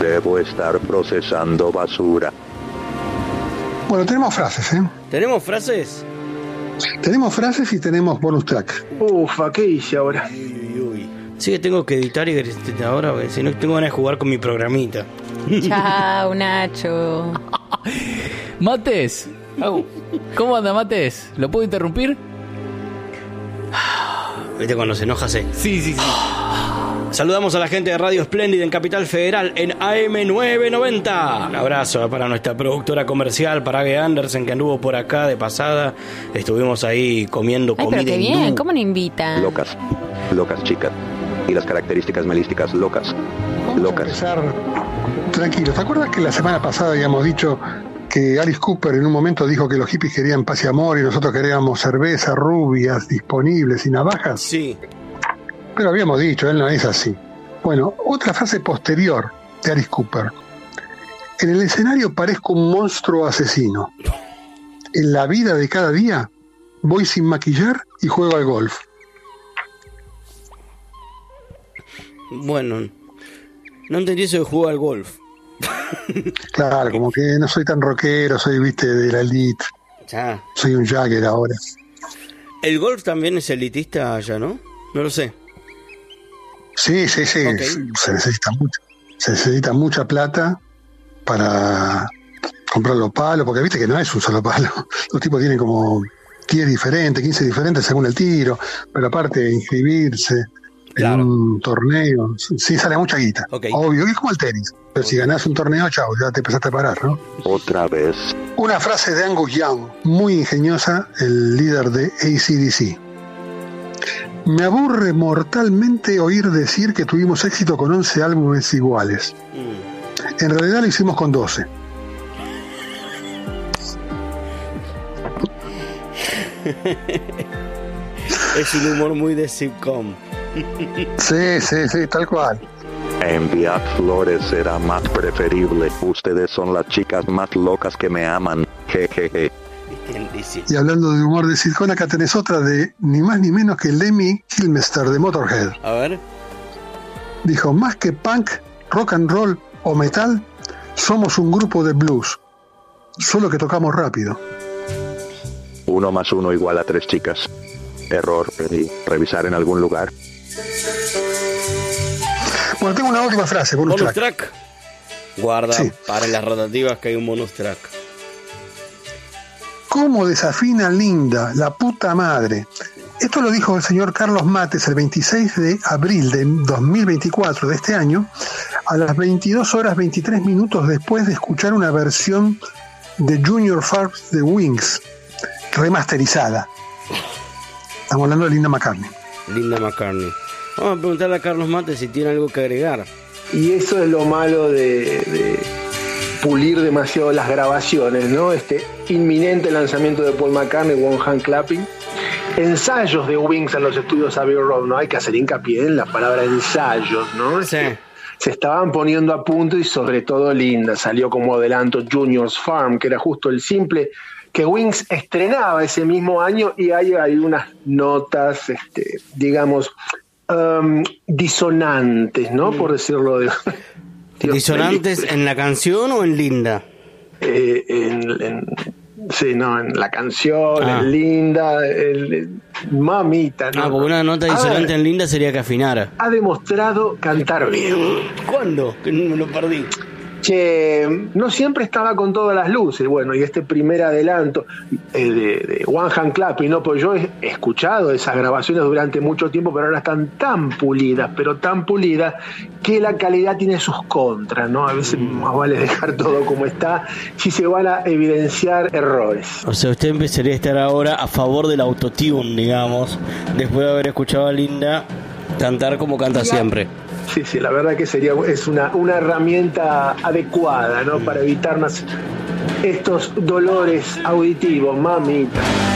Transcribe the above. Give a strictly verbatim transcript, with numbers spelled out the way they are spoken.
Debo estar procesando basura. Bueno, tenemos frases, ¿eh? ¿Tenemos frases? Tenemos frases y tenemos bonus track. Ufa, ¿qué hice ahora? Uy, uy, uy. Sí que tengo que editar y ahora, porque si no tengo ganas de jugar con mi programita. Chao, Nacho. Mates. Oh. ¿Cómo anda, Mates? ¿Lo puedo interrumpir? Viste cuando se enoja, sí. Sí, sí, sí. Saludamos a la gente de Radio Espléndida en Capital Federal en A M novecientos noventa. Un abrazo para nuestra productora comercial, para Age Andersen, que anduvo por acá de pasada. Estuvimos ahí comiendo Ay, comida. pero qué hindú. bien, ¿cómo no invitan? Locas. Locas, chicas. Y las características melísticas locas. Vamos Locas. a empezar tranquilo. ¿Te acuerdas que la semana pasada habíamos dicho que Alice Cooper en un momento dijo que los hippies querían paz y amor y nosotros queríamos cerveza, rubias, disponibles y navajas? Sí. Pero habíamos dicho, él no es así. Bueno, otra frase posterior de Alice Cooper. En el escenario parezco un monstruo asesino. En la vida de cada día voy sin maquillar y juego al golf. Bueno, no entendí eso de jugar al golf. Claro, como que no soy tan rockero, soy, viste, de la elite. Ya. Soy un Jagger ahora. El golf también es elitista allá, ¿no? No lo sé. Sí, sí, sí. Okay. Se necesita mucho. Se necesita mucha plata para comprar los palos, porque viste que no es un solo palo. Los tipos tienen como diez diferentes, quince diferentes según el tiro, pero aparte inscribirse Claro. en un torneo, sí sale mucha guita. Okay. Obvio, que es como el tenis. Pero si ganás un torneo, chao, ya te empezaste a parar, ¿no? Otra vez. Una frase de Angus Young, muy ingeniosa, el líder de A C D C. Me aburre mortalmente oír decir que tuvimos éxito con once álbumes iguales. Mm. En realidad lo hicimos con doce. Es un humor muy de sitcom. Sí, sí, sí, tal cual. Enviar flores será más preferible. Ustedes son las chicas más locas que me aman. Jejeje. Y hablando de humor de sitcom, acá tenés otra de ni más ni menos que Lemmy Kilmister de Motorhead. A ver. Dijo, más que punk, rock and roll o metal, somos un grupo de blues. Solo que tocamos rápido. Uno más uno igual a tres chicas. Error. Re- revisar en algún lugar. Bueno, tengo una última frase, bonus Bonus track. track. Guarda Sí. para las rotativas que hay un bonus track. ¿Cómo desafina Linda, la puta madre? Esto lo dijo el señor Carlos Mates el veintiséis de abril de dos mil veinticuatro de este año, a las veintidós horas veintitrés minutos después de escuchar una versión de Junior Farms de Wings, remasterizada. Estamos hablando de Linda McCartney. Linda McCartney. Vamos a preguntarle a Carlos Mate si tiene algo que agregar. Y eso es lo malo de, de pulir demasiado las grabaciones, ¿no? Este inminente lanzamiento de Paul McCartney, One Hand Clapping. Ensayos de Wings en los estudios Abbey Road, ¿no? Hay que hacer hincapié en la palabra ensayos, ¿no? Sí. Se estaban poniendo a punto y sobre todo Linda. Salió como adelanto Junior's Farm, que era justo el simple que Wings estrenaba ese mismo año, y hay, hay unas notas, este, digamos, um, disonantes, ¿no? Por decirlo de... Dios, ¿Disonantes feliz. en la canción o en Linda? Eh, en, en, sí, no, en la canción, Ah. en Linda, el, el- mamita, ¿no? Ah, porque una nota A disonante ver, en Linda sería que afinara. ha demostrado cantar bien. ¿Cuándo? Que no me lo perdí. Che, no siempre estaba con todas las luces. Bueno, y este primer adelanto eh, de, de One Hand Clapping, ¿no? Pues yo he escuchado esas grabaciones durante mucho tiempo, pero ahora están tan pulidas, pero tan pulidas, que la calidad tiene sus contras, ¿no? A veces más vale dejar todo como está, si se van a evidenciar errores. O sea, usted empezaría a estar ahora a favor del autotune, digamos, después de haber escuchado a Linda cantar como canta siempre. Sí, sí, la verdad que sería es una, una herramienta adecuada, ¿no? Para evitarnos estos dolores auditivos, mamita.